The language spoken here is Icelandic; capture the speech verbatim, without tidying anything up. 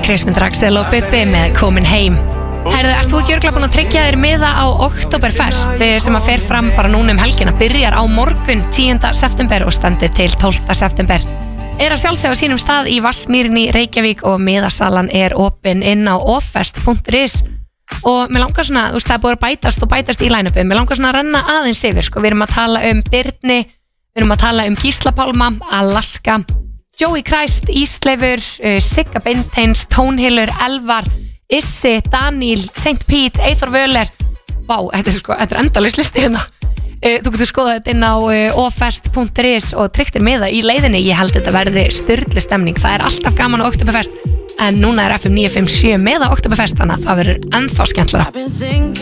Kristmundur Axel og Bubbi með Komin heim. Herðu, ert þú ekki örugglega búin að tryggja þér miða á Oktoberfest sem að fer fram bara núna um helgina, byrjar á morgun tíunda september og stendur til tólfta september. Er að sjálfsögja á sínum stað í Vatnsmýrinni í Reykjavík og miðasalan er opin inn á offest punktur is og mér langar svona, þú veist, það er búið að bætast og bætast í line-upi, mér langar svona að renna aðeins yfir, sko, við erum að tala um Birni, við erum að tala um Gísla Pálma, Alaska, Joey Christ, Ísleifur, uh, Sigga Beinteins, Tónhylur, Elvar, Issi, Daniel, Saint Pete, Eyþór Völer. Vá, þetta er sko, þetta er endalaus listi hérna. Uh, þú getur skoðað þetta inn á uh, offest punktur is og tryggtir miða í leiðinni. Ég held þetta verði sturlu stemning. Það er alltaf gaman á Oktoberfest, en núna er F M níu fimm sjö með á Oktoberfest, þannig að það verður ennþá skemmtilega.